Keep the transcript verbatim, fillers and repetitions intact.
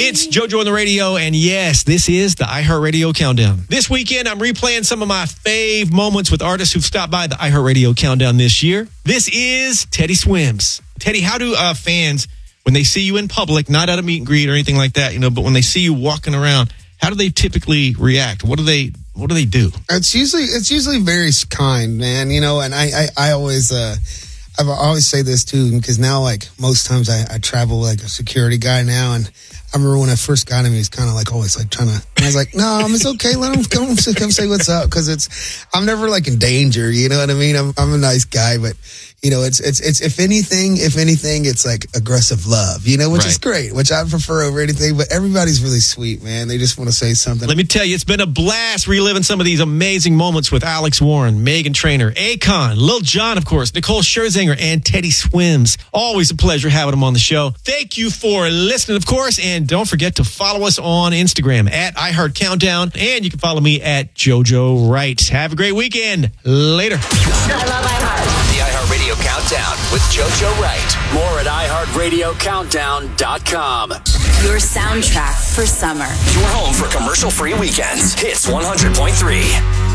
It's JoJo on the radio, and yes, this is the iHeartRadio Countdown. This weekend, I'm replaying some of my fave moments with artists who've stopped by the iHeartRadio Countdown this year. This is Teddy Swims. Teddy, how do uh, fans, when they see you in public, not at a meet and greet or anything like that, you know, but when they see you walking around, how do they typically react? What do they What do they do? It's usually it's usually very kind, man. You know, and I I, I always uh, I always say this too, because now like most times I, I travel like a security guy now, and I remember when I first got him, he was kind of like always like trying to. I was like, no, it's okay. Let him come, come say what's up, because it's I'm never like in danger. You know what I mean? I'm I'm a nice guy, but. You know, it's, it's, it's, if anything, if anything, it's like aggressive love, you know, which right. is great, which I prefer over anything, but everybody's really sweet, man. They just want to say something. Let me tell you, it's been a blast reliving some of these amazing moments with Alex Warren, Meghan Trainor, Akon, Lil Jon, of course, Nicole Scherzinger, and Teddy Swims. Always a pleasure having them on the show. Thank you for listening, of course, and don't forget to follow us on Instagram at iHeartCountdown, and you can follow me at JoJo Wright. Have a great weekend. Later. I love iHeart. The iHeartRadio Countdown with JoJo Wright. More at i heart radio countdown dot com. Your soundtrack for summer. Your home for commercial-free weekends. Hits one hundred point three.